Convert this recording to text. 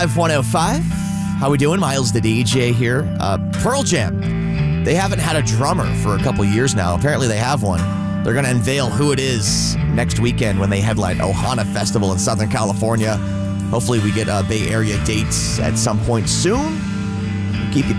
105. How we doing? Miles the DJ here. Pearl Jam. They haven't had a drummer for a couple years now. Apparently they have one. They're going to unveil who it is next weekend when they headline Ohana Festival in Southern California. Hopefully we get Bay Area dates at some point soon. Keep you